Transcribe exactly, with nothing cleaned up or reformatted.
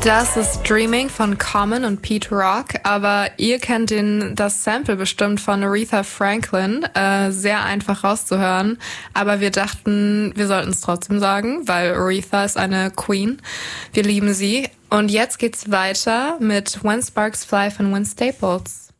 Das ist Dreaming von Common und Pete Rock, aber ihr kennt den, das Sample bestimmt von Aretha Franklin, äh, sehr einfach rauszuhören, aber wir dachten, wir sollten es trotzdem sagen, weil Aretha ist eine Queen, wir lieben sie. Und jetzt geht's weiter mit When Sparks Fly von Win Staples.